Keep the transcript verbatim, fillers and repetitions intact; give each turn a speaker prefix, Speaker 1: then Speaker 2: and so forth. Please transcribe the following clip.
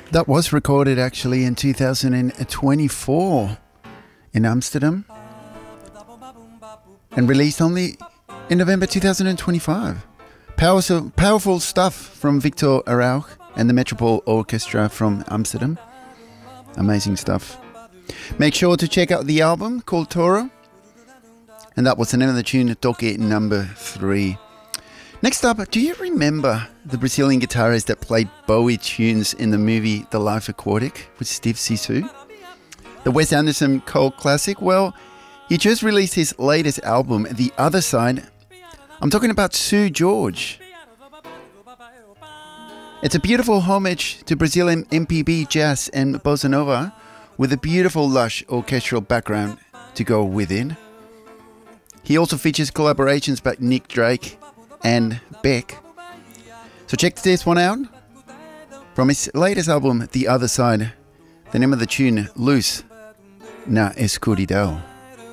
Speaker 1: That was recorded actually in two thousand twenty-four in Amsterdam and released only in November two thousand twenty-five. Powerful, powerful stuff from Victor Arauch and the Metropole Orchestra from Amsterdam. Amazing stuff. Make sure to check out the album called Toro. And that was the name of the tune, Toque number three. Next up, do you remember the Brazilian guitarist that played Bowie tunes in the movie The Life Aquatic with Steve Zissou? The Wes Anderson cult classic? Well, he just released his latest album, The Other Side. I'm talking about Seu Jorge. It's a beautiful homage to Brazilian M P B, jazz and bossa nova with a beautiful lush orchestral background to go within. He also features collaborations by Nick Drake and Beck. So check this one out. From his latest album, The Other Side, the name of the tune, Luz na Escuridão.